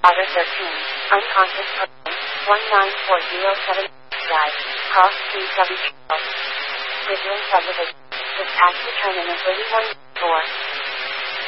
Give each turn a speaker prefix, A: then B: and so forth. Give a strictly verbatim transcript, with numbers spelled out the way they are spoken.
A: Water thirteen. Unconscious person. one nine four zero seven. Drive. Cross Street W. Bridgeland subdivision. Dispatch return in a thirty-one four.